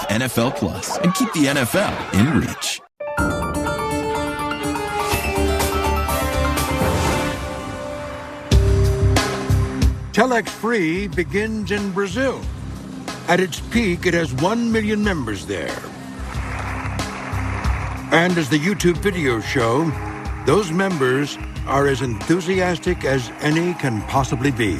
NFL Plus and keep the NFL in reach. Telex Free begins in Brazil. At its peak, it has 1 million members there. And as the YouTube videos show, those members are as enthusiastic as any can possibly be.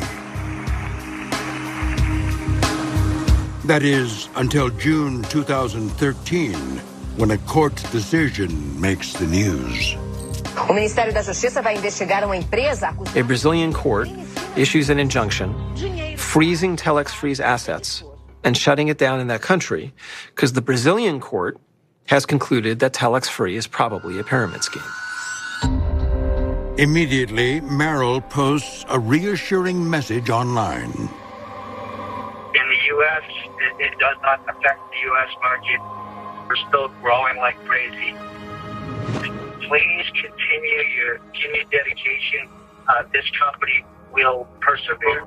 That is, until June 2013, when a court decision makes the news. O Ministério da Justiça vai investigar uma empresa. A Brazilian court issues an injunction freezing Telex Free's assets and shutting it down in that country because the Brazilian court has concluded that Telex Free is probably a pyramid scheme. Immediately, Merrill posts a reassuring message online. In the U.S., it does not affect the U.S. market. We're still growing like crazy. Please continue your dedication. This company will persevere.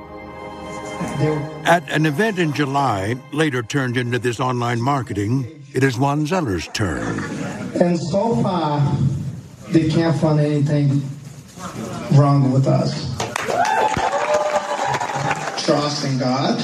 At an event in July, later turned into this online marketing, it is Juan Zeller's turn. And so far, they can't find anything wrong with us. Trust in God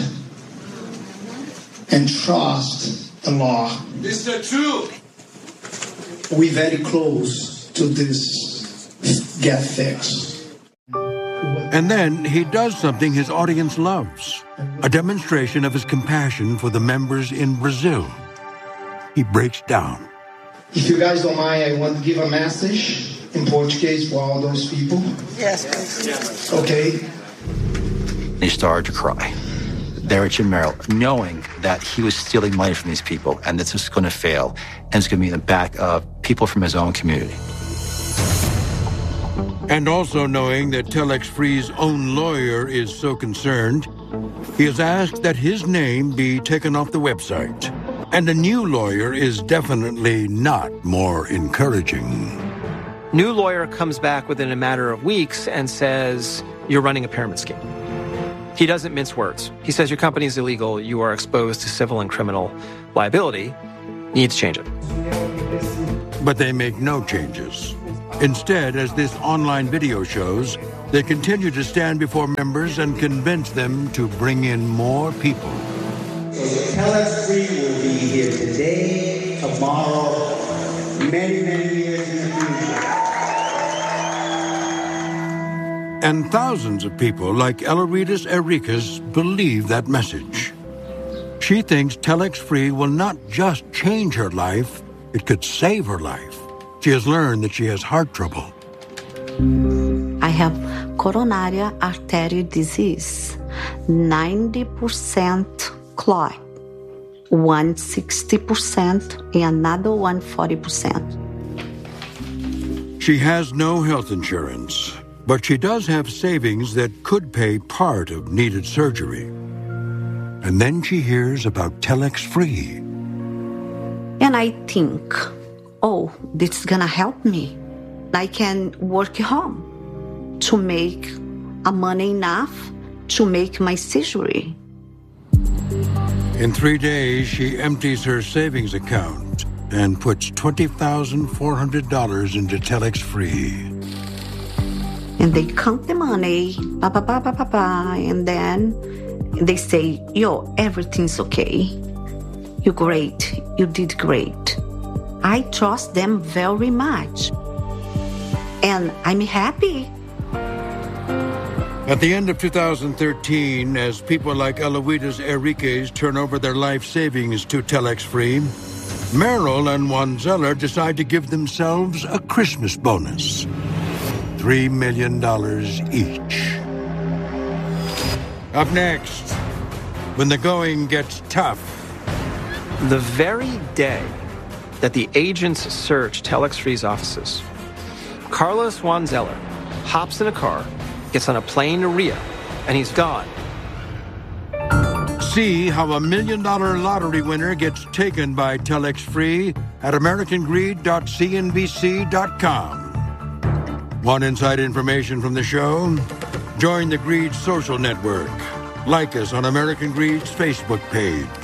and trust the law. It's the truth. We're very close to this get fixed. And then he does something his audience loves, a demonstration of his compassion for the members in Brazil. He breaks down. If you guys don't mind, I want to give a message in Portuguese for all those people. Yes, please. Okay. He started to cry. There at Jim Merrill, knowing that he was stealing money from these people and that this was going to fail, and it's going to be in the back of people from his own community. And also knowing that Telex Free's own lawyer is so concerned, he has asked that his name be taken off the website. And a new lawyer is definitely not more encouraging. New lawyer comes back within a matter of weeks and says, you're running a pyramid scheme. He doesn't mince words. He says your company is illegal. You are exposed to civil and criminal liability. You need to change it. But they make no changes. Instead, as this online video shows, they continue to stand before members and convince them to bring in more people. Telex Free will be here today, tomorrow, many, many years in the future. And thousands of people like Elaritas Enriquez believe that message. She thinks Telex Free will not just change her life, it could save her life. She has learned that she has heart trouble. I have coronary artery disease, 90% clot, 160% and another 140%. She has no health insurance, but she does have savings that could pay part of needed surgery. And then she hears about Telex Free. And I think, oh, this is gonna help me. I can work home to make money enough to make my surgery. In 3 days, she empties her savings account and puts $20,400 into Telex Free. And they count the money, and then they say, yo, everything's okay. You're great. You did great. I trust them very much. And I'm happy. At the end of 2013, as people like Elaritas Enriquez turn over their life savings to Telex Free, Merrill and Juan Zeller decide to give themselves a Christmas bonus. $3 million each. Up next, when the going gets tough. The very day that the agents search Telex Free's offices, Carlos Juan Zeller hops in a car, gets on a plane to Rio, and he's gone. See how a $1 million lottery winner gets taken by Telex Free at AmericanGreed.cnbc.com. Want inside information from the show? Join the Greed Social Network. Like us on American Greed's Facebook page.